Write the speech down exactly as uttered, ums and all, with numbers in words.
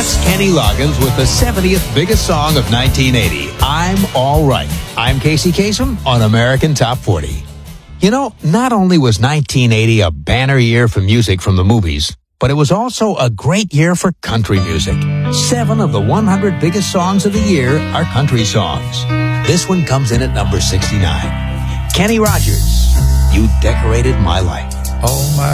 That's Kenny Loggins with the seventieth biggest song of nineteen eighty, I'm All Right. I'm Casey Kasem on American Top forty. You know, not only was nineteen eighty a banner year for music from the movies, but it was also a great year for country music. Seven of the one hundred biggest songs of the year are country songs. This one comes in at number sixty-nine. Kenny Rogers, You Decorated My Life. Oh, my.